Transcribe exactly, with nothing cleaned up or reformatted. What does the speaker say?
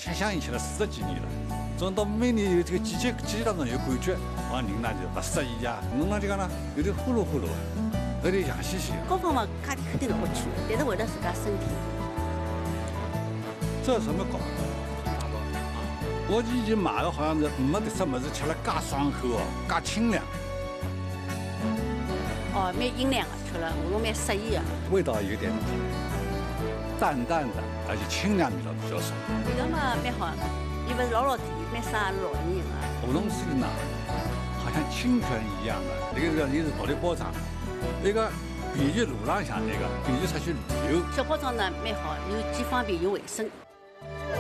相相应起了四十几年了。种到每年有这个季节季节当中有感觉，啊人呢就不适宜呀，弄了就讲呢有点呼噜呼噜的，有点痒兮兮的。 高方嘛，价钿肯定落不去，但是为了自家身体。 这什么高？我以前买的好像是没得什么是吃了介爽口哦，介清凉。 哦，蛮阴凉的，吃了喉咙蛮适宜的。 味道有点淡淡的，而且清凉味道比较少。 味道嘛蛮好，又不是老老甜，蛮适合老年人的。 喉咙水呢，好像清泉一样的，那个是你是独立包装，那个便于路浪向那个便于出去旅游。 小包装呢蛮好，又既方便又卫生。